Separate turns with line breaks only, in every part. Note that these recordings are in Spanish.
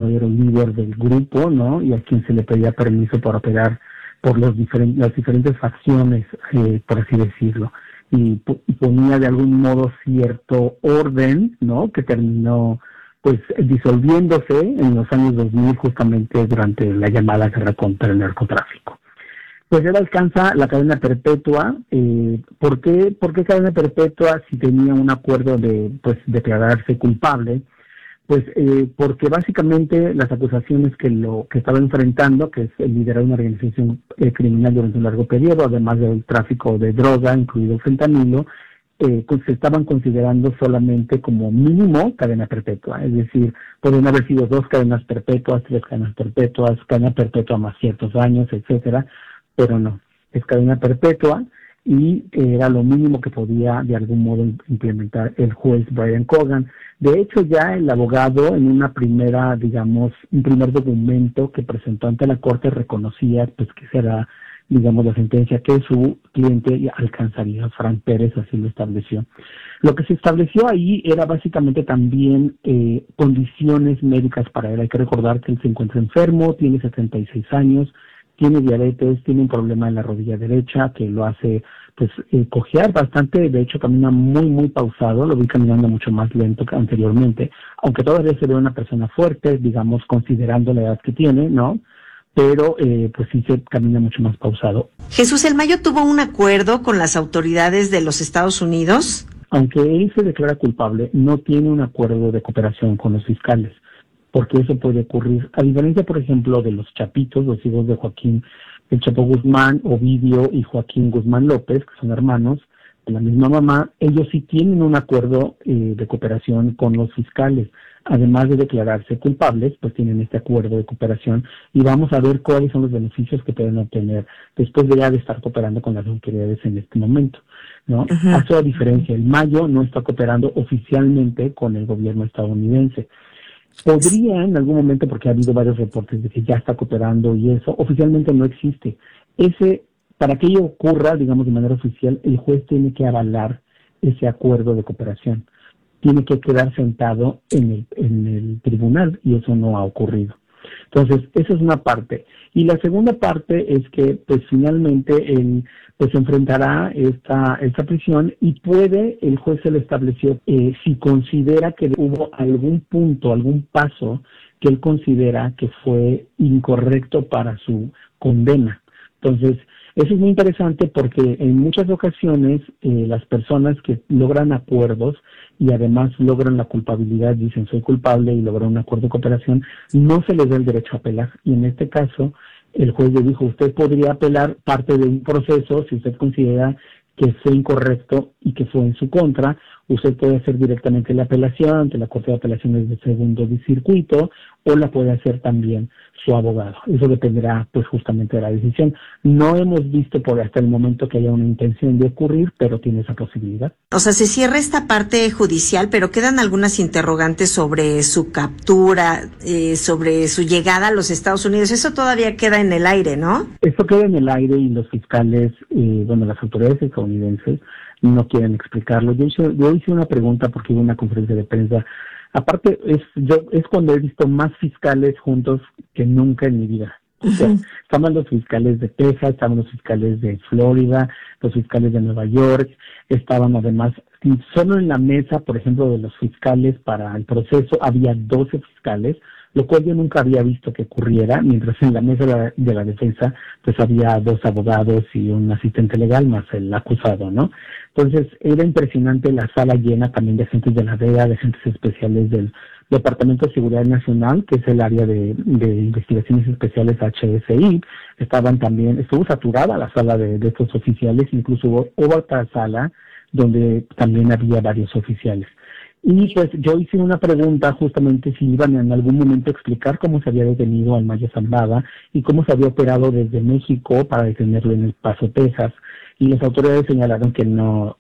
verdadero líder del grupo, ¿no? Y a quien se le pedía permiso para operar por las diferentes facciones, por así decirlo. Y ponía de algún modo cierto orden, ¿no? Que terminó pues disolviéndose en los años 2000 justamente durante la llamada guerra contra el narcotráfico. Pues él alcanza la cadena perpetua. ¿Por qué cadena perpetua si tenía un acuerdo de pues declararse culpable? Pues porque básicamente las acusaciones que estaba enfrentando, que es el liderar una organización criminal durante un largo periodo, además del tráfico de droga, incluido fentanilo, se estaban considerando solamente como mínimo cadena perpetua. Es decir, podrían haber sido 2 cadenas perpetuas, 3 cadenas perpetuas, cadena perpetua más ciertos años, etcétera, pero no, es cadena perpetua. Y era lo mínimo que podía de algún modo implementar el juez Brian Cogan. De hecho, ya el abogado en un primer documento que presentó ante la corte reconocía pues que será, digamos, la sentencia que su cliente alcanzaría. Frank Pérez así lo estableció. Lo que se estableció ahí era básicamente también condiciones médicas para él. Hay que recordar que él se encuentra enfermo, tiene 76 años, tiene diabetes, tiene un problema en la rodilla derecha que lo hace pues cojear bastante. De hecho camina muy pausado, lo vi caminando mucho más lento que anteriormente, aunque todavía se ve una persona fuerte, digamos, considerando la edad que tiene, ¿no? Pero pues sí se camina mucho más pausado.
Jesús, ¿el Mayo tuvo un acuerdo con las autoridades de los Estados Unidos?
Aunque él se declara culpable, no tiene un acuerdo de cooperación con los fiscales, porque eso puede ocurrir. A diferencia, por ejemplo, de los Chapitos, los hijos de Joaquín el Chapo Guzmán, Ovidio y Joaquín Guzmán López, que son hermanos de la misma mamá, ellos sí tienen un acuerdo de cooperación con los fiscales. Además de declararse culpables, pues tienen este acuerdo de cooperación y vamos a ver cuáles son los beneficios que pueden obtener después de ya de estar cooperando con las autoridades en este momento, ¿no? Uh-huh. Hace la diferencia, el Mayo no está cooperando oficialmente con el gobierno estadounidense. Podría en algún momento, porque ha habido varios reportes de que ya está cooperando y eso, oficialmente no existe. Para que ello ocurra, digamos, de manera oficial, el juez tiene que avalar ese acuerdo de cooperación. Tiene que quedar sentado en el tribunal y eso no ha ocurrido. Entonces, esa es una parte. Y la segunda parte es que, pues, finalmente, él pues enfrentará esta prisión y el juez se le estableció, si considera que hubo algún punto, algún paso que él considera que fue incorrecto para su condena. Entonces, eso es muy interesante porque en muchas ocasiones las personas que logran acuerdos y además logran la culpabilidad, dicen soy culpable y logran un acuerdo de cooperación, no se les da el derecho a apelar. Y en este caso, el juez le dijo, usted podría apelar parte de un proceso si usted considera que fue incorrecto y que fue en su contra. Usted puede hacer directamente la apelación ante la Corte de Apelaciones de Segundo Circuito o la puede hacer también su abogado. Eso dependerá pues justamente de la decisión. No hemos visto por hasta el momento que haya una intención de ocurrir, pero tiene esa posibilidad.
O sea, se cierra esta parte judicial, pero quedan algunas interrogantes sobre su captura, sobre su llegada a los Estados Unidos. Eso todavía queda en el aire, ¿no?
Eso queda en el aire y los fiscales, las autoridades estadounidenses no quieren explicarlo. Yo hice una pregunta porque hubo una conferencia de prensa. Aparte, es cuando he visto más fiscales juntos que nunca en mi vida. O sea, estaban los fiscales de Texas, estaban los fiscales de Florida, los fiscales de Nueva York, estaban además, solo en la mesa, por ejemplo, de los fiscales para el proceso, había 12 fiscales, lo cual yo nunca había visto que ocurriera, mientras en la mesa de la defensa pues había 2 abogados y un asistente legal más el acusado, ¿no? Entonces era impresionante la sala llena también de agentes de la DEA, de agentes especiales del Departamento de Seguridad Nacional, que es el área de investigaciones especiales HSI. Estuvo saturada la sala de estos oficiales, incluso hubo otra sala donde también había varios oficiales. Y pues yo hice una pregunta justamente si iban en algún momento a explicar cómo se había detenido al Mayo Zambada y cómo se había operado desde México para detenerlo en El Paso, Texas. Y las autoridades señalaron que no,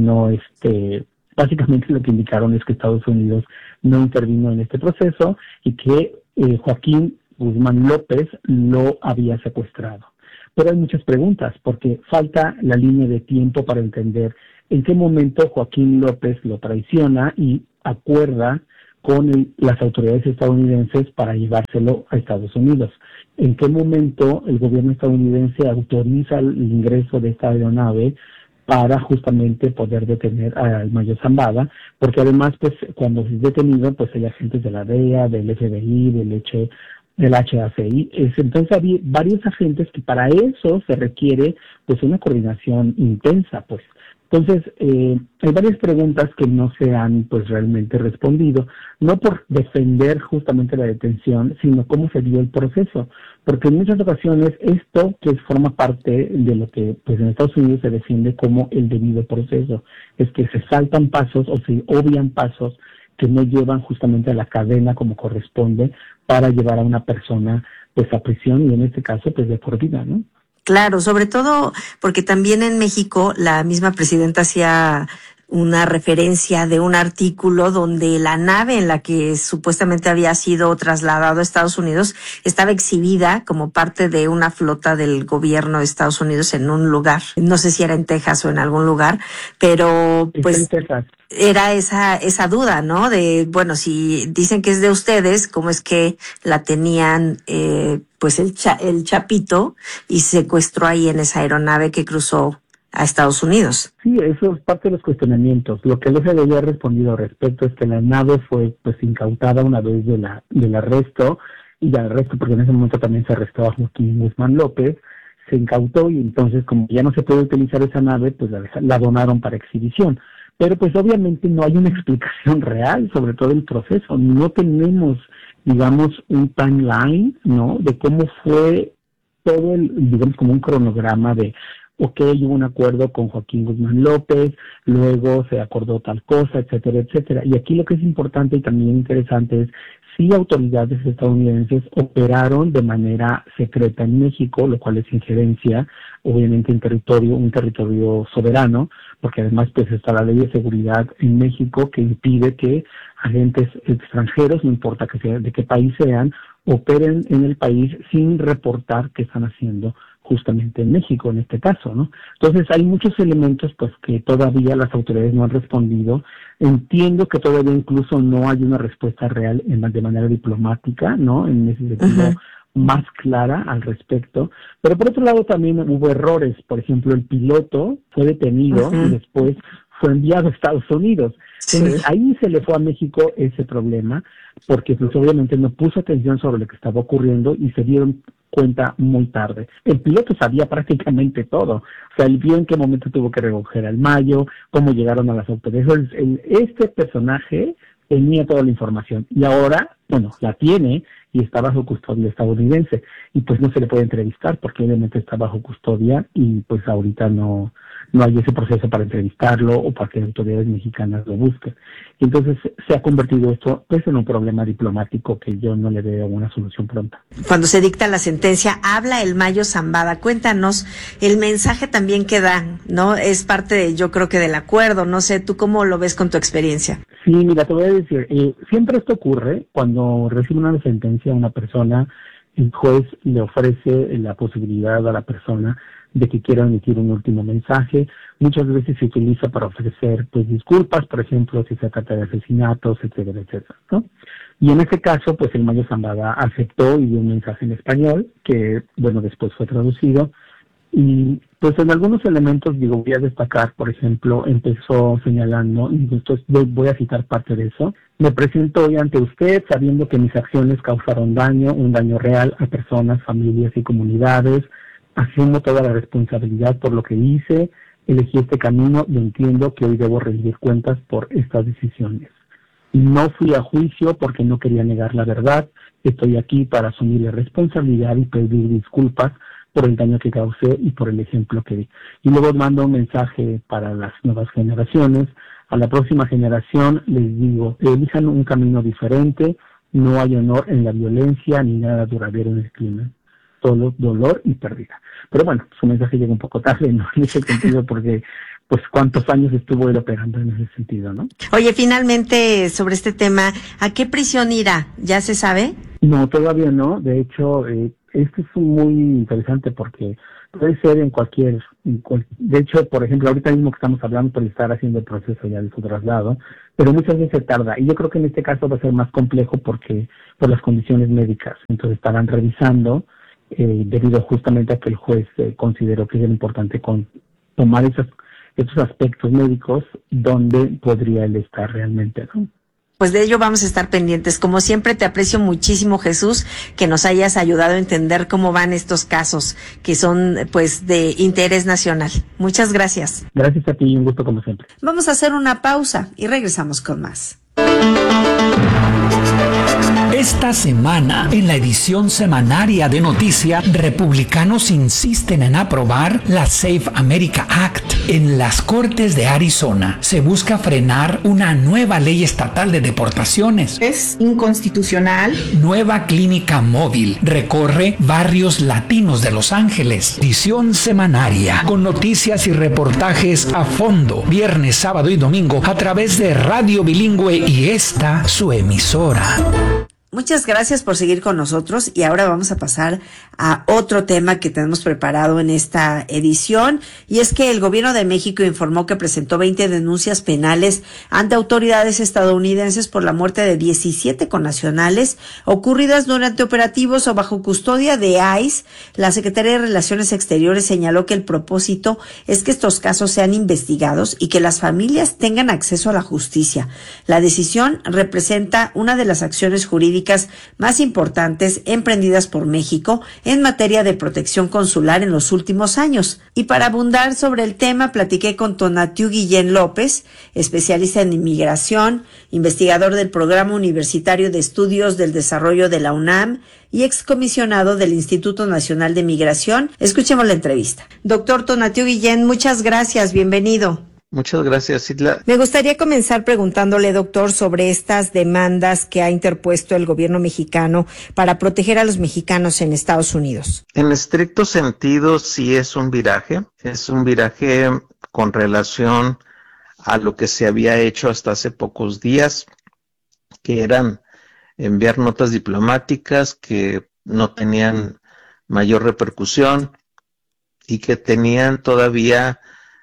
básicamente lo que indicaron es que Estados Unidos no intervino en este proceso y que Joaquín Guzmán López lo había secuestrado. Pero hay muchas preguntas porque falta la línea de tiempo para entender en qué momento Joaquín López lo traiciona y acuerda con las autoridades estadounidenses para llevárselo a Estados Unidos. ¿En qué momento el gobierno estadounidense autoriza el ingreso de esta aeronave para justamente poder detener al Mayo Zambada? Porque además, pues, cuando es detenido, pues hay agentes de la DEA, del FBI, del HACI. Entonces había varios agentes que para eso se requiere, pues, una coordinación intensa, pues. Entonces, hay varias preguntas que no se han, pues, realmente respondido, no por defender justamente la detención, sino cómo se dio el proceso, porque en muchas ocasiones esto que forma parte de lo que, pues, en Estados Unidos se defiende como el debido proceso, es que se saltan pasos o se obvian pasos que no llevan justamente a la cadena como corresponde para llevar a una persona, pues, a prisión y en este caso, pues, de por vida, ¿no?
Claro, sobre todo porque también en México la misma presidenta hacía una referencia de un artículo donde la nave en la que supuestamente había sido trasladado a Estados Unidos estaba exhibida como parte de una flota del gobierno de Estados Unidos en un lugar. No sé si era en Texas o en algún lugar, pero pues era esa duda, ¿no? De, bueno, si dicen que es de ustedes, ¿cómo es que la tenían pues el Chapito y secuestró ahí en esa aeronave que cruzó a Estados Unidos?
Sí, eso es parte de los cuestionamientos. Lo que el FBI ha respondido al respecto es que la nave fue, pues, incautada una vez del arresto, y del arresto porque en ese momento también se arrestó a Joaquín Guzmán López, se incautó y entonces como ya no se puede utilizar esa nave, pues la donaron para exhibición. Pero pues obviamente no hay una explicación real sobre todo el proceso. No tenemos, digamos, un timeline, ¿no? De cómo fue todo digamos, como un cronograma de, ok, hubo un acuerdo con Joaquín Guzmán López, luego se acordó tal cosa, etcétera, etcétera. Y aquí lo que es importante y también interesante es si autoridades estadounidenses operaron de manera secreta en México, lo cual es injerencia, obviamente, en un territorio soberano, porque además pues está la ley de seguridad en México que impide que agentes extranjeros, no importa que sea, de qué país sean, operen en el país sin reportar qué están haciendo justamente en México, en este caso, ¿no? Entonces hay muchos elementos pues que todavía las autoridades no han respondido. Entiendo que todavía incluso no hay una respuesta real de manera diplomática, ¿no? En ese sentido, más clara al respecto. Pero por otro lado también hubo errores. Por ejemplo, el piloto fue detenido y después fue enviado a Estados Unidos. Entonces, ahí se le fue a México ese problema, porque pues obviamente no puso atención sobre lo que estaba ocurriendo y se dieron cuenta muy tarde. El piloto sabía prácticamente todo. O sea, él vio en qué momento tuvo que recoger al Mayo, cómo llegaron a las autoridades. Este personaje tenía toda la información y ahora, bueno, la tiene y está bajo custodia estadounidense y pues no se le puede entrevistar porque obviamente está bajo custodia y pues ahorita no hay ese proceso para entrevistarlo o para que las autoridades mexicanas lo busquen. Y entonces se ha convertido esto pues en un problema diplomático que yo no le veo una solución pronta.
Cuando se dicta la sentencia, habla el Mayo Zambada. Cuéntanos el mensaje también que dan, ¿no? Es parte, yo creo que del acuerdo. No sé, ¿tú cómo lo ves con tu experiencia?
Sí, mira, te voy a decir, siempre esto ocurre cuando recibe una sentencia a una persona, el juez le ofrece la posibilidad a la persona de que quiera emitir un último mensaje. Muchas veces se utiliza para ofrecer pues disculpas, por ejemplo, si se trata de asesinatos, etcétera, etcétera, ¿no? Y en este caso, pues el Mayo Zambada aceptó y dio un mensaje en español que, bueno, después fue traducido. Y pues en algunos elementos, digo, voy a destacar, por ejemplo, empezó señalando, y entonces voy a citar parte de eso: me presento hoy ante usted sabiendo que mis acciones causaron daño, un daño real a personas, familias y comunidades. Asumo toda la responsabilidad por lo que hice, elegí este camino y entiendo que hoy debo rendir cuentas por estas decisiones. No fui a juicio porque no quería negar la verdad, estoy aquí para asumir la responsabilidad y pedir disculpas por el daño que causé y por el ejemplo que di. Y luego mando un mensaje para las nuevas generaciones. A la próxima generación les digo, elijan un camino diferente, no hay honor en la violencia ni nada duradero en el crimen. Solo dolor y pérdida. Pero bueno, su mensaje llega un poco tarde, ¿no? En ese sentido, porque pues cuántos años estuvo él operando en ese sentido, ¿no?
Oye, finalmente, sobre este tema, ¿a qué prisión irá? ¿Ya se sabe?
No, todavía no. De hecho, esto es muy interesante porque puede ser de hecho, por ejemplo, ahorita mismo que estamos hablando, por estar haciendo el proceso ya de su traslado, pero muchas veces se tarda. Y yo creo que en este caso va a ser más complejo porque por las condiciones médicas. Entonces estarán revisando, debido justamente a que el juez consideró que era importante tomar esos aspectos médicos donde podría él estar realmente, ¿no?
Pues de ello vamos a estar pendientes. Como siempre, te aprecio muchísimo, Jesús, que nos hayas ayudado a entender cómo van estos casos que son, pues, de interés nacional. Muchas gracias.
Gracias a ti y un gusto como siempre.
Vamos a hacer una pausa y regresamos con más.
Esta semana, en la edición semanaria de Noticias, republicanos insisten en aprobar la Safe America Act. En las Cortes de Arizona se busca frenar una nueva ley estatal de deportaciones.
Es inconstitucional.
Nueva clínica móvil recorre barrios latinos de Los Ángeles. Edición semanaria con noticias y reportajes a fondo, viernes, sábado y domingo a través de Radio Bilingüe y esta su emisora.
Muchas gracias por seguir con nosotros y ahora vamos a pasar a otro tema que tenemos preparado en esta edición, y es que el gobierno de México informó que presentó 20 denuncias penales ante autoridades estadounidenses por la muerte de 17 connacionales ocurridas durante operativos o bajo custodia de ICE. La Secretaría de Relaciones Exteriores señaló que el propósito es que estos casos sean investigados y que las familias tengan acceso a la justicia. La decisión representa una de las acciones jurídicas más importantes emprendidas por México en materia de protección consular en los últimos años. Y para abundar sobre el tema, platiqué con Tonatiuh Guillén López, especialista en inmigración, investigador del Programa Universitario de Estudios del Desarrollo de la UNAM y excomisionado del Instituto Nacional de Migración. Escuchemos la entrevista. Doctor Tonatiuh Guillén, muchas gracias, bienvenido.
Muchas gracias, Isla.
Me gustaría comenzar preguntándole, doctor, sobre estas demandas que ha interpuesto el gobierno mexicano para proteger a los mexicanos en Estados Unidos.
En estricto sentido, sí es un viraje con relación a lo que se había hecho hasta hace pocos días, que eran enviar notas diplomáticas que no tenían mayor repercusión y que tenían todavía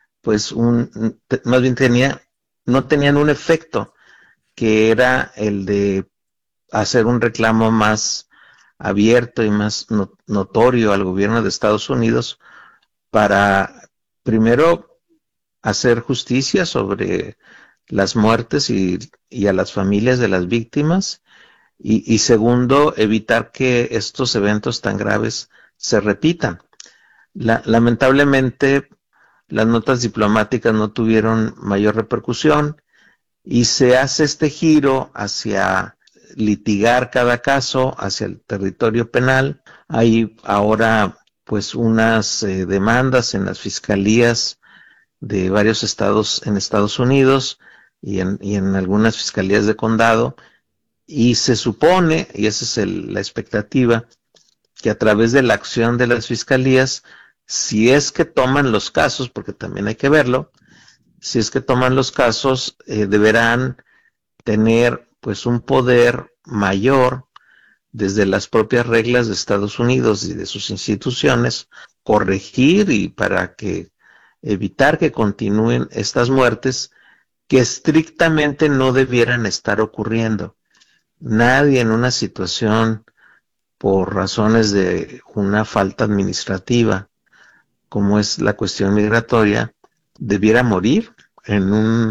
no tenían un efecto, que era el de hacer un reclamo más abierto y más notorio al gobierno de Estados Unidos para, primero, hacer justicia sobre las muertes y a las familias de las víctimas, y segundo, evitar que estos eventos tan graves se repitan. Lamentablemente, las notas diplomáticas no tuvieron mayor repercusión y se hace este giro hacia litigar cada caso hacia el territorio penal. Hay ahora unas demandas en las fiscalías de varios estados en Estados Unidos y en algunas fiscalías de condado, y se supone, y esa es la expectativa, que a través de la acción de las fiscalías, si es que toman los casos, porque también hay que verlo, si es que toman los casos, deberán tener un poder mayor desde las propias reglas de Estados Unidos y de sus instituciones, corregir y para que evitar que continúen estas muertes que estrictamente no debieran estar ocurriendo. Nadie en una situación por razones de una falta administrativa, como es la cuestión migratoria, debiera morir en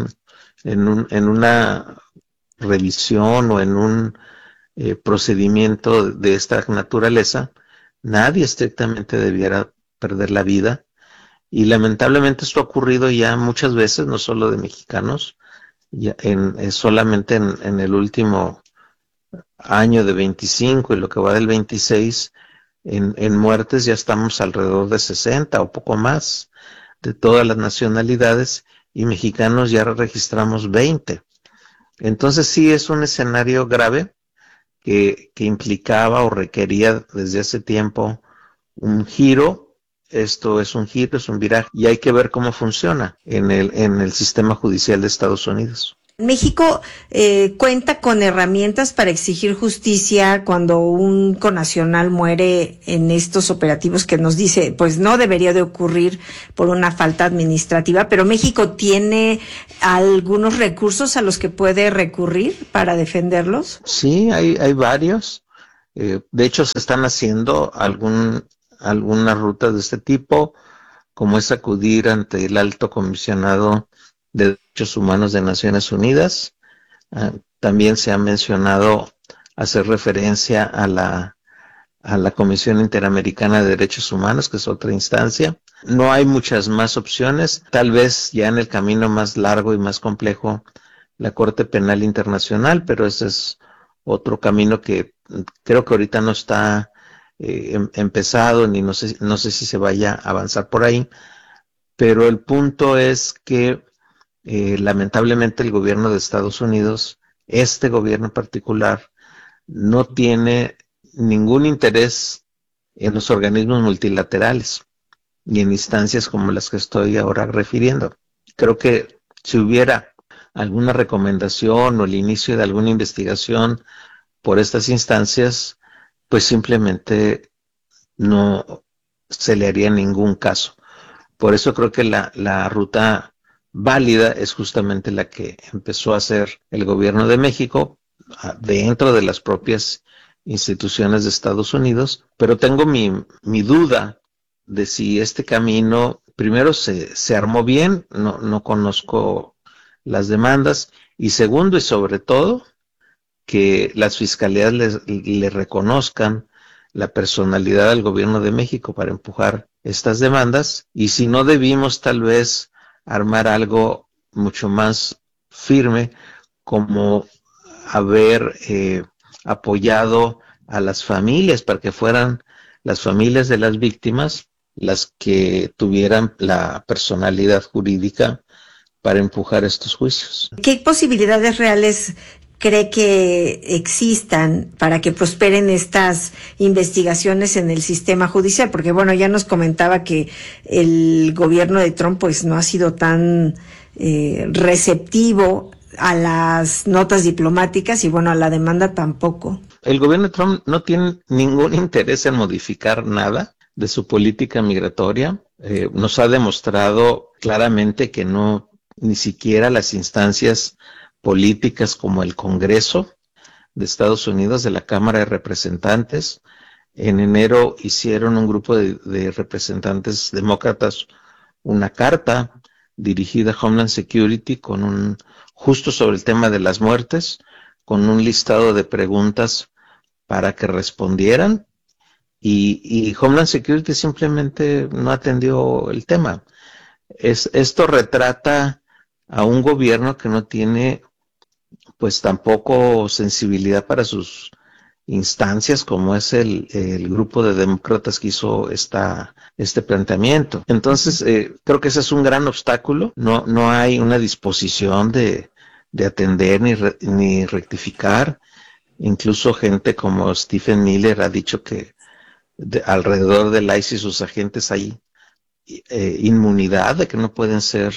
una revisión o en un procedimiento de esta naturaleza. Nadie estrictamente debiera perder la vida, y lamentablemente esto ha ocurrido ya muchas veces, no solo de mexicanos, solamente en el último año de 25 y lo que va del 26, en muertes ya estamos alrededor de 60 o poco más de todas las nacionalidades, y mexicanos ya registramos 20. Entonces sí es un escenario grave que implicaba o requería desde hace tiempo un giro. Esto es un giro, es un viraje, y hay que ver cómo funciona en el sistema judicial de Estados Unidos.
México cuenta con herramientas para exigir justicia cuando un connacional muere en estos operativos que nos dice, pues no debería de ocurrir por una falta administrativa, pero México tiene algunos recursos a los que puede recurrir para defenderlos.
Sí, hay varios. De hecho, se están haciendo algunas rutas de este tipo, como es acudir ante el Alto Comisionado de Derechos Humanos de Naciones Unidas. También se ha mencionado hacer referencia a la Comisión Interamericana de Derechos Humanos, que es otra instancia. No hay muchas más opciones. Tal vez ya en el camino más largo y más complejo, la Corte Penal Internacional, pero ese es otro camino que creo que ahorita no está empezado, ni no sé si se vaya a avanzar por ahí. Pero el punto es que lamentablemente el gobierno de Estados Unidos, este gobierno en particular, no tiene ningún interés en los organismos multilaterales y en instancias como las que estoy ahora refiriendo. Creo que si hubiera alguna recomendación o el inicio de alguna investigación por estas instancias, pues simplemente no se le haría ningún caso. Por eso creo que la ruta válida es justamente la que empezó a hacer el gobierno de México dentro de las propias instituciones de Estados Unidos, pero tengo mi duda de si este camino, primero se armó bien, no conozco las demandas, y segundo y sobre todo, que las fiscalías le reconozcan la personalidad del gobierno de México para empujar estas demandas, y si no debimos tal vez armar algo mucho más firme, como haber apoyado a las familias para que fueran las familias de las víctimas las que tuvieran la personalidad jurídica para empujar estos juicios.
¿Qué posibilidades reales cree que existan para que prosperen estas investigaciones en el sistema judicial? Porque bueno, ya nos comentaba que el gobierno de Trump pues no ha sido tan receptivo a las notas diplomáticas y bueno, a la demanda tampoco.
El gobierno de Trump no tiene ningún interés en modificar nada de su política migratoria. Nos ha demostrado claramente que no, ni siquiera las instancias políticas como el Congreso de Estados Unidos, de la Cámara de Representantes, en enero hicieron un grupo de representantes demócratas una carta dirigida a Homeland Security justo sobre el tema de las muertes, con un listado de preguntas para que respondieran, y Homeland Security simplemente no atendió el tema. Esto retrata a un gobierno que no tiene pues tampoco sensibilidad para sus instancias, como es el grupo de demócratas que hizo este planteamiento. Entonces, creo que ese es un gran obstáculo. No hay una disposición de atender ni rectificar. Incluso gente como Stephen Miller ha dicho que alrededor del ICE y sus agentes hay inmunidad, de que no pueden ser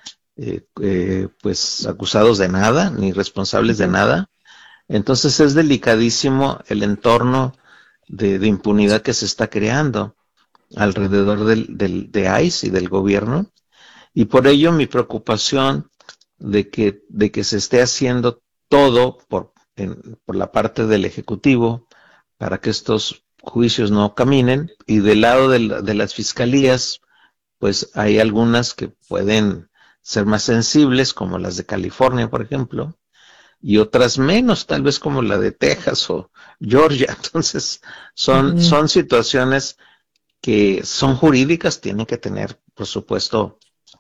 pues acusados de nada, ni responsables de nada. Entonces es delicadísimo el entorno de impunidad que se está creando alrededor de ICE y del gobierno, y por ello mi preocupación de que se esté haciendo todo por la parte del Ejecutivo para que estos juicios no caminen, y del lado de las fiscalías pues hay algunas que pueden ser más sensibles, como las de California, por ejemplo, y otras menos, tal vez como la de Texas o Georgia. Entonces, son situaciones que son jurídicas, tienen que tener, por supuesto,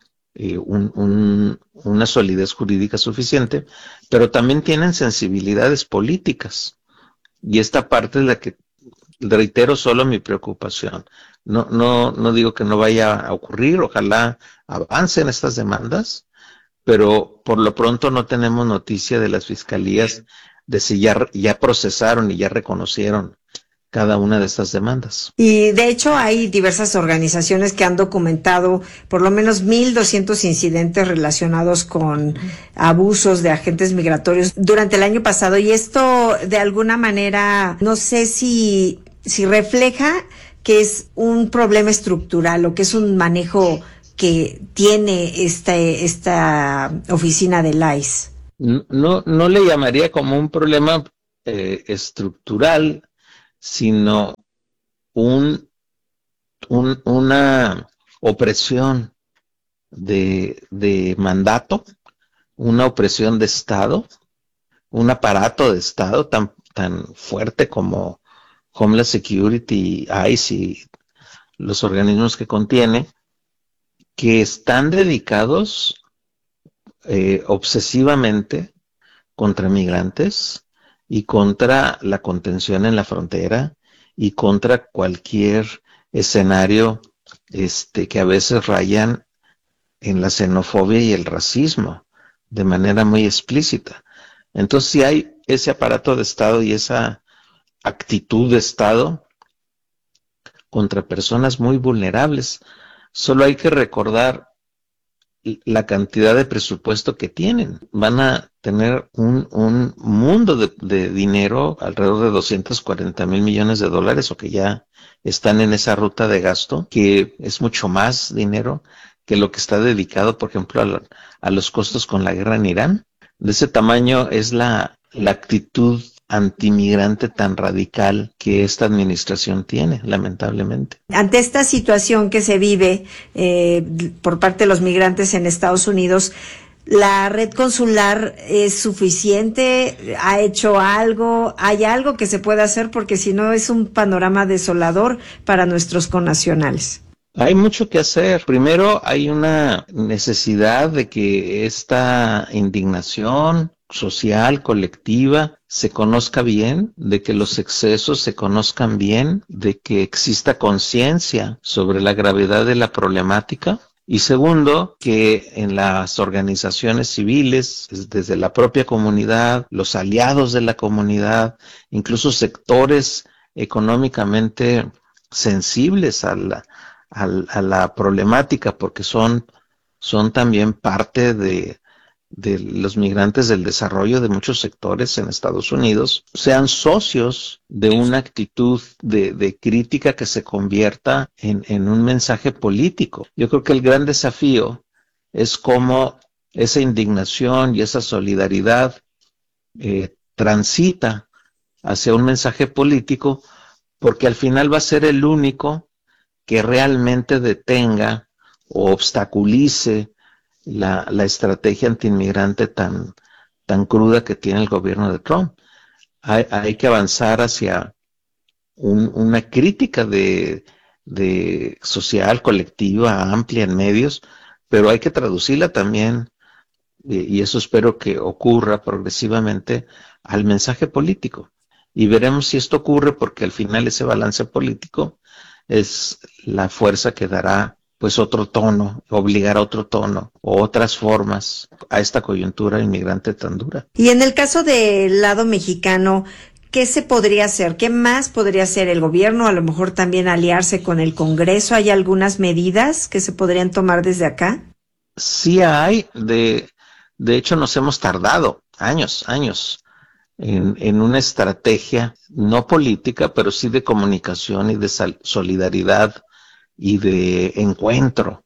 una solidez jurídica suficiente, pero también tienen sensibilidades políticas. Y esta parte es la que, reitero, solo mi preocupación. No digo que no vaya a ocurrir, ojalá avancen estas demandas, pero por lo pronto no tenemos noticia de las fiscalías de si ya procesaron y ya reconocieron cada una de estas demandas.
Y de hecho hay diversas organizaciones que han documentado por lo menos 1,200 incidentes relacionados con abusos de agentes migratorios durante el año pasado, y esto de alguna manera no sé si refleja que es un problema estructural o que es un manejo que tiene esta oficina del ICE.
No le llamaría como un problema estructural, sino una opresión de mandato, una opresión de Estado, un aparato de Estado tan fuerte como Homeland Security, ICE y los organismos que contiene, que están dedicados obsesivamente contra migrantes y contra la contención en la frontera y contra cualquier escenario que a veces rayan en la xenofobia y el racismo de manera muy explícita. Entonces, si hay ese aparato de Estado y esa actitud de Estado contra personas muy vulnerables, solo hay que recordar la cantidad de presupuesto que tienen. Van a tener un mundo de dinero, alrededor de 240 mil millones de dólares, o que ya están en esa ruta de gasto, que es mucho más dinero que lo que está dedicado, por ejemplo, a los costos con la guerra en Irán. De ese tamaño es la actitud antimigrante tan radical que esta administración tiene, lamentablemente.
Ante esta situación que se vive por parte de los migrantes en Estados Unidos, ¿la red consular es suficiente? ¿Ha hecho algo? ¿Hay algo que se pueda hacer? Porque si no es un panorama desolador para nuestros connacionales.
Hay mucho que hacer. Primero, hay una necesidad de que esta indignación social, colectiva, se conozca bien, de que los excesos se conozcan bien, de que exista conciencia sobre la gravedad de la problemática. Y segundo, que en las organizaciones civiles, desde la propia comunidad, los aliados de la comunidad, incluso sectores económicamente sensibles a la problemática, porque son también parte de los migrantes del desarrollo de muchos sectores en Estados Unidos, sean socios de una actitud de crítica que se convierta en un mensaje político. Yo creo que el gran desafío es cómo esa indignación y esa solidaridad transita hacia un mensaje político, porque al final va a ser el único que realmente detenga o obstaculice la estrategia antiinmigrante tan cruda que tiene el gobierno de Trump. Hay que avanzar hacia una crítica de social, colectiva, amplia en medios, pero hay que traducirla también, y eso espero que ocurra progresivamente, al mensaje político. Y veremos si esto ocurre, porque al final ese balance político es la fuerza que dará pues otro tono, obligar a otro tono o otras formas a esta coyuntura inmigrante tan dura.
Y en el caso del lado mexicano, ¿qué se podría hacer? ¿Qué más podría hacer el gobierno? A lo mejor también aliarse con el Congreso. ¿Hay algunas medidas que se podrían tomar desde acá?
Sí hay. De hecho, nos hemos tardado años en una estrategia no política, pero sí de comunicación y de solidaridad y de encuentro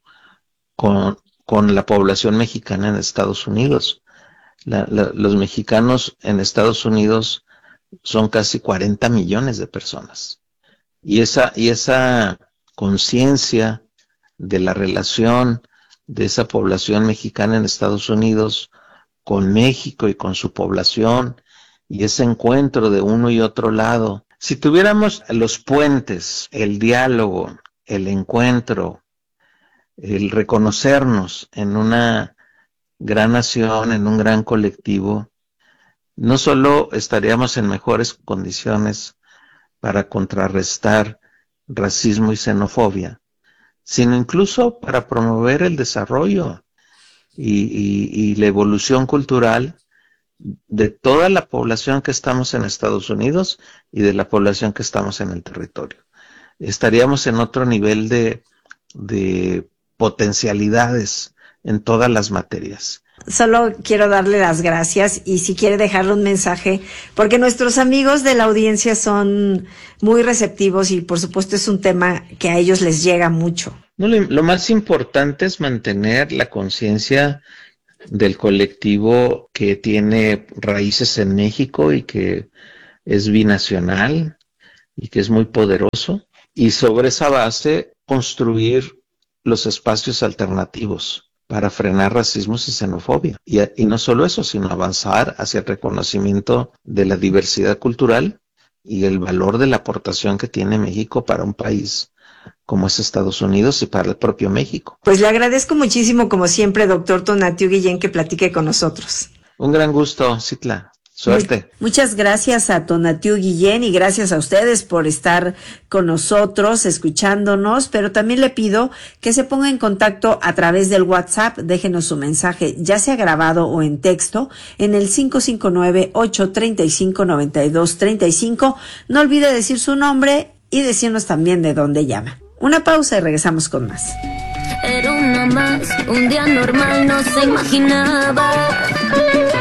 con la población mexicana en Estados Unidos. Los mexicanos en Estados Unidos son casi 40 millones de personas. Y esa conciencia de la relación de esa población mexicana en Estados Unidos con México y con su población, y ese encuentro de uno y otro lado. Si tuviéramos los puentes, el diálogo, el encuentro, el reconocernos en una gran nación, en un gran colectivo, no solo estaríamos en mejores condiciones para contrarrestar racismo y xenofobia, sino incluso para promover el desarrollo y la evolución cultural de toda la población que estamos en Estados Unidos y de la población que estamos en el territorio. Estaríamos en otro nivel de potencialidades en todas las materias.
Solo quiero darle las gracias y si quiere dejarle un mensaje, porque nuestros amigos de la audiencia son muy receptivos y por supuesto es un tema que a ellos les llega mucho.
No, lo más importante es mantener la conciencia del colectivo que tiene raíces en México y que es binacional y que es muy poderoso, y sobre esa base construir los espacios alternativos para frenar racismos y xenofobia. Y no solo eso, sino avanzar hacia el reconocimiento de la diversidad cultural y el valor de la aportación que tiene México para un país como es Estados Unidos y para el propio México.
Pues le agradezco muchísimo, como siempre, doctor Tonatiuh Guillén, que platique con nosotros.
Un gran gusto, Citla. Suerte.
Muchas gracias a Tonatiuh Guillén y gracias a ustedes por estar con nosotros, escuchándonos, pero también le pido que se ponga en contacto a través del WhatsApp, déjenos su mensaje, ya sea grabado o en texto, en el 559-835-9235. No olvide decir su nombre y decirnos también de dónde llama. Una pausa y regresamos con más.
Era una más, un día normal, no se imaginaba